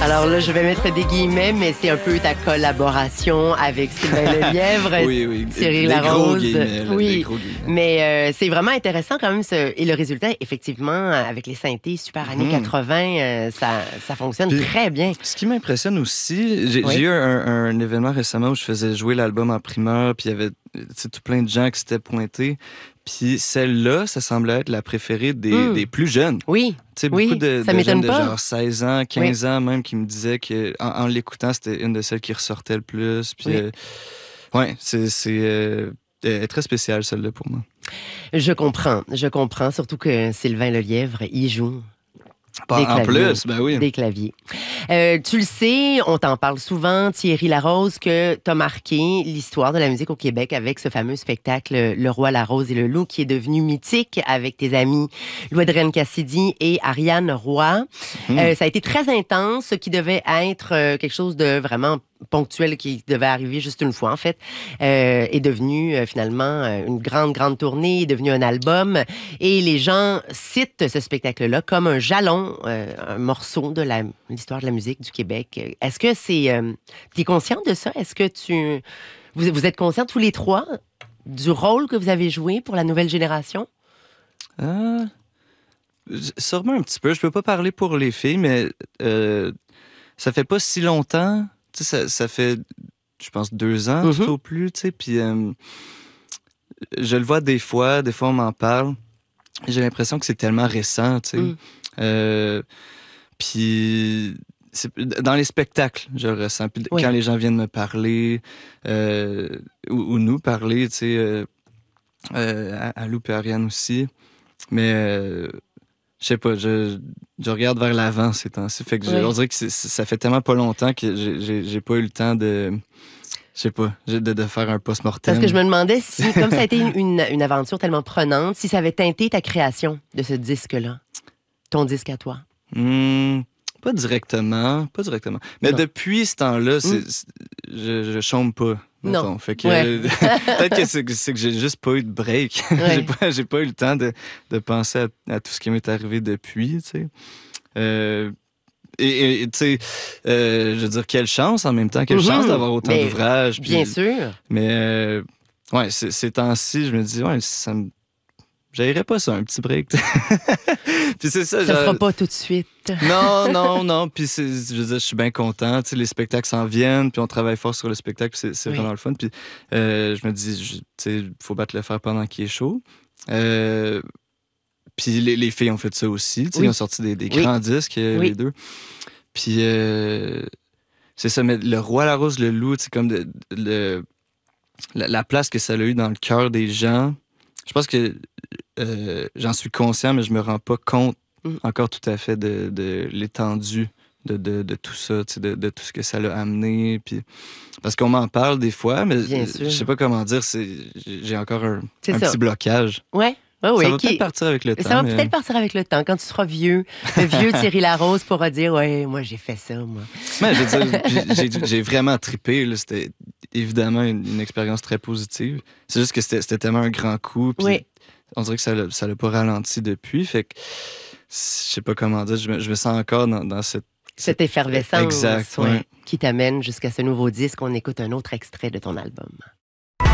Alors là, je vais mettre des guillemets, mais c'est un peu ta collaboration avec Sylvain Lelièvre, Oui. Thierry Des gros Larose. guillemets, là, Oui, des gros guillemets. mais c'est vraiment intéressant quand même. Et le résultat, effectivement, avec les synthés super années 80, ça fonctionne Puis, très bien. Ce qui m'impressionne aussi, j'ai eu un événement récemment où je faisais jouer l'album en primeur, puis il y avait tout plein de gens qui s'étaient pointés. Puis celle-là, ça semblait être la préférée des plus jeunes. Oui. Tu sais, Oui, beaucoup de ça jeunes m'étonne de pas. genre 16 ans, 15 ans même, qui me disaient qu'en l'écoutant, c'était une de celles qui ressortait le plus. Puis, ouais, elle est très spéciale, celle-là, pour moi. Je comprends, surtout que Sylvain Lelièvre y joue. En plus, ben oui. Des claviers. Tu le sais, on t'en parle souvent, Thierry Larose, que t'as marqué l'histoire de la musique au Québec avec ce fameux spectacle Le Roi, la Rose et le Loup, qui est devenu mythique avec tes amis Louis-Adrien Cassidy et Ariane Roy. Ça a été très intense, ce qui devait être quelque chose de vraiment ponctuel qui devait arriver juste une fois, en fait, est devenu finalement une grande tournée, est devenu un album. Et les gens citent ce spectacle-là comme un jalon, un morceau de l'histoire de la musique du Québec. Est-ce que tu es conscient de ça? Est-ce que vous êtes conscients tous les trois du rôle que vous avez joué pour la nouvelle génération? Sûrement un petit peu. Je peux pas parler pour les filles, mais ça fait pas si longtemps. Tu sais, ça fait, je pense, 2 ans, tout au plus, tu sais, puis je le vois des fois on m'en parle. J'ai l'impression que c'est tellement récent, tu sais. Puis dans les spectacles, je le ressens. Puis quand les gens viennent me parler, ou nous parler, tu sais, à Lou et Ariane aussi, mais... je sais pas, je regarde vers l'avant ces temps-ci. Fait que on dirait que ça fait tellement pas longtemps que j'ai pas eu le temps de... Je sais pas, de faire un post-mortem. Parce que je me demandais si, comme ça a été une aventure tellement prenante, si ça avait teinté ta création de ce disque-là, ton disque à toi. Pas directement. Mais depuis ce temps-là, je chôme pas. Mettons. Non. Fait que peut-être que c'est que j'ai juste pas eu de break. J'ai pas eu le temps de penser à tout ce qui m'est arrivé depuis, tu sais. Et tu sais, je veux dire, quelle chance en même temps, quelle chance d'avoir autant d'ouvrages. Bien sûr. Mais ouais, ces temps-ci, je me dis, j'aillerais pas ça, un petit break. Puis c'est ça. Ça sera pas tout de suite. Non. Puis je veux dire, je suis bien content. Tu sais, les spectacles s'en viennent, puis on travaille fort sur le spectacle, puis c'est vraiment le fun. Puis je me dis, tu sais, il faut battre le fer pendant qu'il est chaud. Puis les filles ont fait ça aussi. Tu sais, ils ont sorti des grands disques, les deux. Puis c'est ça, mais Le Roi, la Rose, le Loup, c'est comme la place que ça a eu dans le cœur des gens. Je pense que j'en suis conscient, mais je me rends pas compte encore tout à fait de l'étendue de tout ça, de tout ce que ça l'a amené. Puis, parce qu'on m'en parle des fois, mais je sais pas comment dire, j'ai encore un petit blocage. Ouais. Ça va peut-être partir avec le temps. Ça va peut-être partir avec le temps. Quand tu seras vieux, le vieux Thierry Larose pourra dire « Ouais, moi, j'ai fait ça, moi. » Mais je veux dire, j'ai vraiment trippé. Là. C'était évidemment une expérience très positive. C'est juste que c'était tellement un grand coup. Puis on dirait que ça l'a pas ralenti depuis. Fait que je sais pas comment dire. Je me sens encore dans cette effervescence exact, qui t'amène jusqu'à ce nouveau disque. On écoute un autre extrait de ton album.